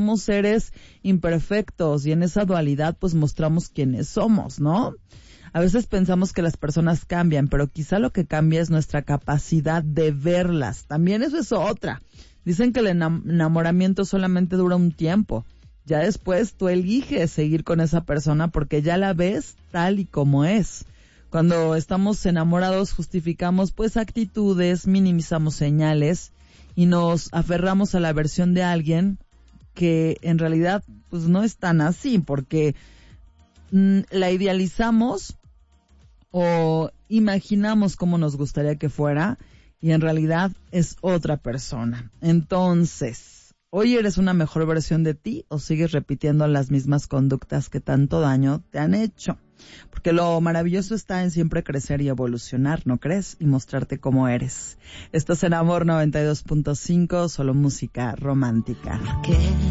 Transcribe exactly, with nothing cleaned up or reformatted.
somos seres imperfectos y en esa dualidad pues mostramos quiénes somos, ¿no? A veces pensamos que las personas cambian, pero quizá lo que cambia es nuestra capacidad de verlas. También eso es otra. Dicen que el enamoramiento solamente dura un tiempo. Ya después tú eliges seguir con esa persona porque ya la ves tal y como es. Cuando estamos enamorados justificamos pues actitudes, minimizamos señales y nos aferramos a la versión de alguien que en realidad pues no es tan así porque mm, la idealizamos o imaginamos cómo nos gustaría que fuera y en realidad es otra persona. Entonces, ¿hoy eres una mejor versión de ti o sigues repitiendo las mismas conductas que tanto daño te han hecho? Porque lo maravilloso está en siempre crecer y evolucionar, ¿no crees? Y mostrarte cómo eres. Estás en Amor noventa y dos punto cinco, solo música romántica. ¿Qué?